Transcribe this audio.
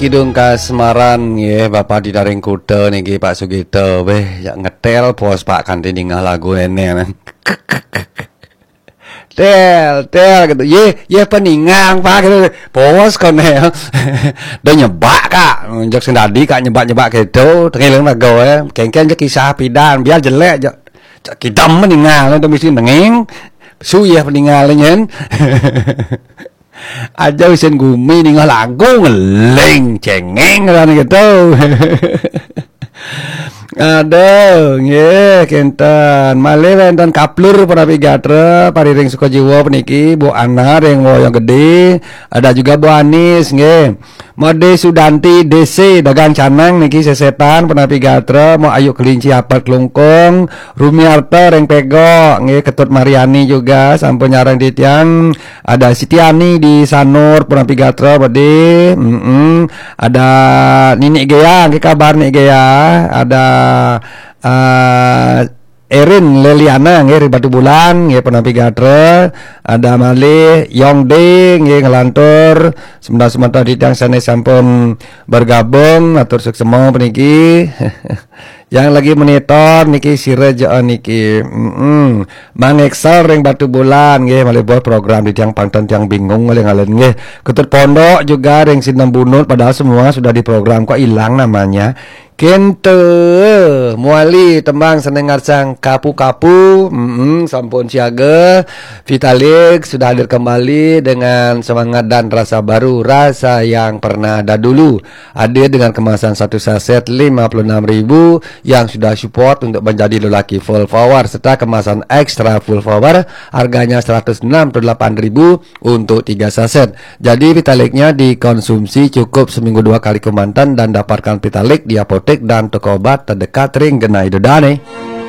Kidung ka Semarang ya Bapak di Daring Kuda niki Pak Sugito weh ya ngetel bos Pak kanthi ninggal lagu ene tel gitu ye peningang Pak gitu bos kone do nyebak Kak njok sendadi Kak nyebak gitu tengeleng lagu kengken je kisah pidan biar jelek je kita meninggal itu mesti nenging su ya peninggal nyen aja wisen gumi ning lagu ngeleng cengeng kan gitu. Aduh nggih kenten malih wonten kaplur para pigatra pariring Sukajiwa puniki Bu Ana ring wayang gede ada juga Bu Anis nggih Mode Sudanti DC dagang canang niki sesetan pernah pigatra mau ayu kelinci apel klungkung Rumiarta ring pego nggih Ketut Mariani juga sampun nyarang titian ada Sitiani di Sanur pernah pigatra bade ada Nini Gea nggih kabar Nik Gea ada Erin Leliana nggih Batu Bulan nggih pernah pigatra ada malih Yongde nggih ngelantur sementara ditang sanes sampun bergabung atur suksema puniki yang lagi monitor niki Sirejo niki Mang Excel ring Batu Bulan nggih malih buat program di tiang pangton tiang bingung ngalen nggih Ketut Pondok juga ring Sindang Bunut padahal semua sudah diprogram kok hilang namanya Kente muali tembang senengar sang kapu-kapu sampun siaga Vitalik sudah hadir kembali dengan semangat dan rasa baru rasa yang pernah ada dulu hadir dengan kemasan satu saset 56.000 yang sudah support untuk menjadi lelaki full power serta kemasan ekstra full power harganya 168.000 untuk 3 saset jadi Vitaliknya dikonsumsi cukup seminggu 2 kali kemantan dan dapatkan Vitalik di apotek dan toko obat terdekat ring Genai Dodane.